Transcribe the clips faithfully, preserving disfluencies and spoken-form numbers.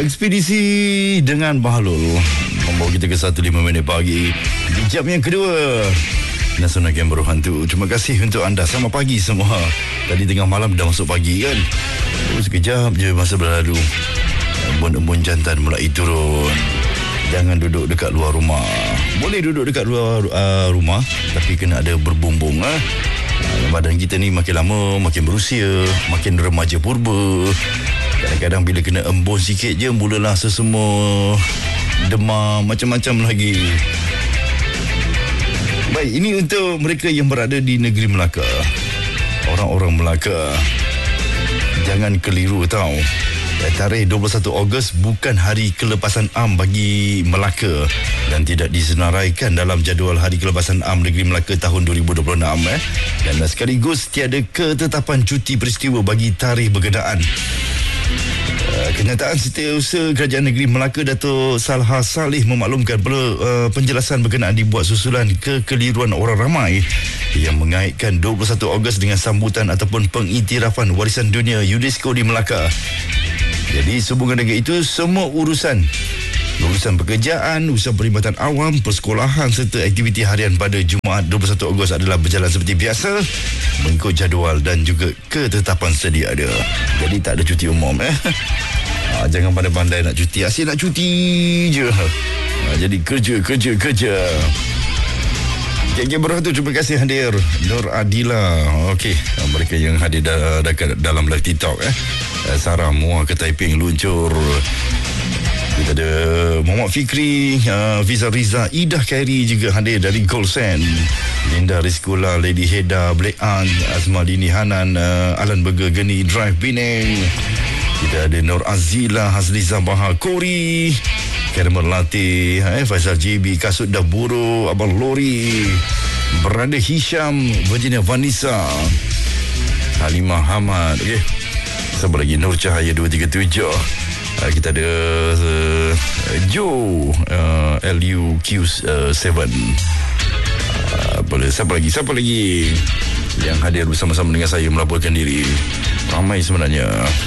Ekspedisi dengan Bahlul membawa kita ke satu lima minit pagi di jam yang kedua Nasional Game Baru Hantu. Terima kasih untuk anda. Selamat pagi semua. Tadi tengah malam dah masuk pagi kan. Terus sekejap je masa berlalu. Embun-embun jantan mulai turun. Jangan duduk dekat luar rumah. Boleh duduk dekat luar uh, rumah, tapi kena ada berbumbung. Ha? Badan kita ni makin lama makin berusia, makin remaja purba. Kadang-kadang bila kena embun sikit je, mulalah sesemua, demam, macam-macam lagi. Baik, ini untuk mereka yang berada di negeri Melaka. Orang-orang Melaka, jangan keliru tau. Tarikh dua puluh satu Ogos bukan hari kelepasan am bagi Melaka dan tidak disenaraikan dalam jadual hari kelepasan am negeri Melaka tahun dua ribu dua puluh enam eh. Dan sekaligus tiada ketetapan cuti peristiwa bagi tarikh berkenaan. Kenyataan Setiausaha Kerajaan Negeri Melaka Dato' Salha Salih memaklumkan perlu uh, penjelasan berkenaan dibuat susulan kekeliruan orang ramai yang mengaitkan dua puluh satu Ogos dengan sambutan ataupun pengiktirafan warisan dunia UNESCO di Melaka. Jadi sehubungan dengan itu, semua urusan urusan pekerjaan, urusan perkhidmatan awam, persekolahan serta aktiviti harian pada Jumaat dua puluh satu Ogos adalah berjalan seperti biasa mengikut jadual dan juga ketetapan sedia ada. Jadi tak ada cuti umum eh. Ha, jangan pandai-pandai nak cuti, asyik nak cuti je. Ha, jadi kerja, kerja, kerja. G G Berhatu, terima kasih hadir. Nur Adila, okey, mereka yang hadir da- da- dalam live TikTok eh. Sarah Muar ke Taiping luncur. Kita ada Muhammad Fikri, uh, Fiza Riza, Ida Khairi juga hadir dari Gold Sand. Linda Rizkula, Lady Heda, Black An, Azma Dini Hanan, uh, Alan Burger Geni Drive Penang. Kita ada Nur Azila, Hazliza Bahar Kori, Karimur Latih, eh, Faisal J B, Kasut Daburo, Abang Lori, Berada Hisham, Virginia Vanessa, Halimah Hamad, okey. Siapa lagi? Nur Cahaya dua tiga tujuh. Uh, kita ada uh, Joe uh, L U Q tujuh. Uh, boleh. Siapa lagi? Siapa lagi yang hadir bersama-sama dengan saya melaporkan diri? Ramai sebenarnya.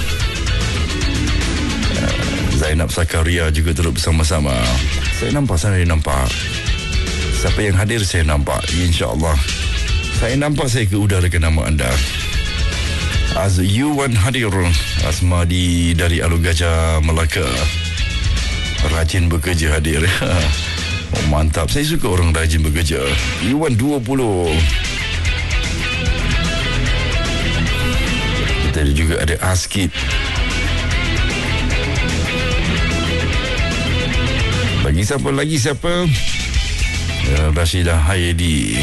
Uh, Zainab Sakaria juga turut bersama-sama. Saya nampak, saya nampak. Siapa yang hadir saya nampak. InsyaAllah saya nampak saya ke udarakan nama anda. Az Yuwan hadir, Asmadi dari Alur Gajah Melaka, rajin bekerja hadir. Oh, mantap, saya suka orang rajin bekerja. Yuwan dua puluh. Kita juga ada Askit. Bagi siapa lagi siapa? Rashidah Hayedi.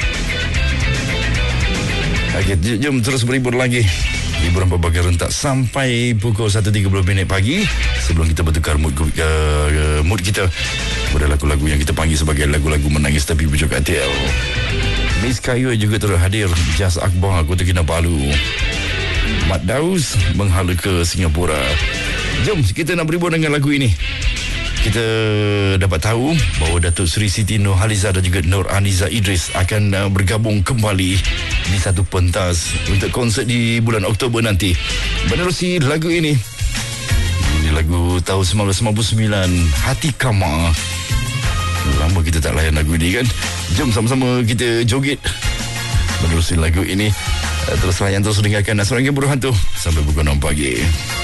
Okay, jom terus berhibur lagi. Hiburan berbagai rentak sampai pukul satu tiga puluh minit pagi. Sebelum kita bertukar mood, uh, mood kita pada lagu-lagu yang kita panggil sebagai lagu-lagu menangis tapi berjuk katil. Miss Kayu juga terus hadir. Jas Akbar, Kota Kinabalu. Mat Daus menghala ke Singapura. Jom kita nak berhibur dengan lagu ini. Kita dapat tahu bahawa Datuk Seri Siti Nurhaliza dan juga Nur Aniza Idris akan uh, bergabung kembali di satu pentas untuk konsert di bulan Oktober nanti. Menerusi lagu ini, ini lagu tahun sembilan belas sembilan puluh sembilan, Hati Kama. Lama kita tak layan lagu ini kan. Jom sama-sama kita joget menerusi lagu ini. uh, Terus layan, terus dengarkan Nasional Game Baru Hantu sampai pukul enam pagi.